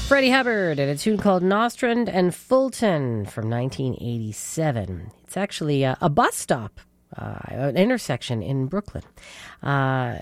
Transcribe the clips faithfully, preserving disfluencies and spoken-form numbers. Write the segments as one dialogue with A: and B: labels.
A: Freddie Hubbard and a tune called Nostrand and Fulton from nineteen eighty-seven. It's actually a, a bus stop, uh, an intersection in Brooklyn. Uh,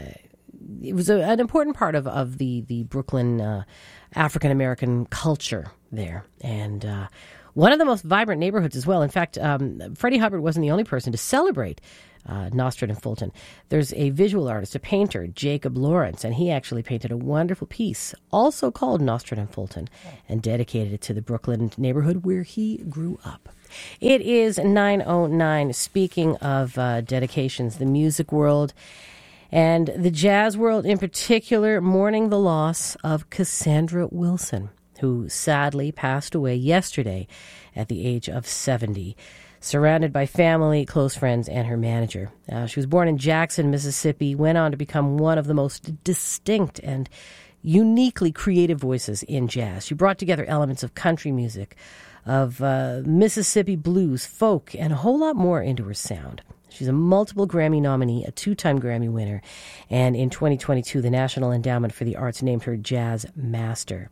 A: it was a, an important part of, of the, the Brooklyn uh, African-American culture there. And uh, one of the most vibrant neighborhoods as well. In fact, um, Freddie Hubbard wasn't the only person to celebrate Uh, Nostrand and Fulton. There's a visual artist, a painter, Jacob Lawrence, and he actually painted a wonderful piece, also called Nostrand and Fulton, and dedicated it to the Brooklyn neighborhood where he grew up. It is nine oh nine. Speaking of uh, dedications, the music world and the jazz world in particular, mourning the loss of Cassandra Wilson, who sadly passed away yesterday at the age of seventy. Surrounded by family, close friends, and her manager. Uh, she was born in Jackson, Mississippi, went on to become one of the most distinct and uniquely creative voices in jazz. She brought together elements of country music, of uh, Mississippi blues, folk, and a whole lot more into her sound. She's a multiple Grammy nominee, a two-time Grammy winner, and in twenty twenty-two, the National Endowment for the Arts named her Jazz Master.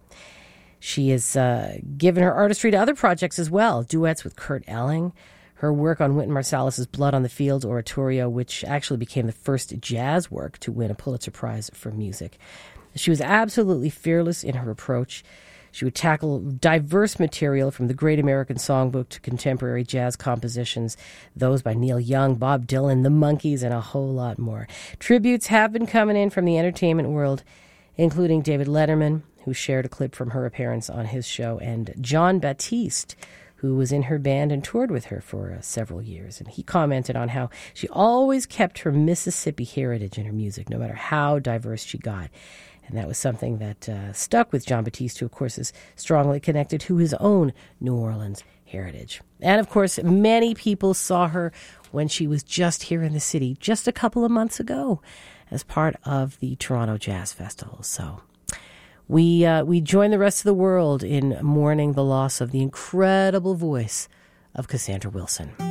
A: She has uh, given her artistry to other projects as well, duets with Kurt Elling, her work on Wynton Marsalis's Blood on the Fields oratorio, which actually became the first jazz work to win a Pulitzer Prize for music. She was absolutely fearless in her approach. She would tackle diverse material from the Great American Songbook to contemporary jazz compositions, those by Neil Young, Bob Dylan, the Monkees, and a whole lot more. Tributes have been coming in from the entertainment world, including David Letterman, who shared a clip from her appearance on his show, and John Batiste, who was in her band and toured with her for uh, several years. And he commented on how she always kept her Mississippi heritage in her music, no matter how diverse she got. And that was something that uh, stuck with John Batiste, who, of course, is strongly connected to his own New Orleans heritage. And, of course, many people saw her when she was just here in the city just a couple of months ago as part of the Toronto Jazz Festival. So We uh, we join the rest of the world in mourning the loss of the incredible voice of Cassandra Wilson.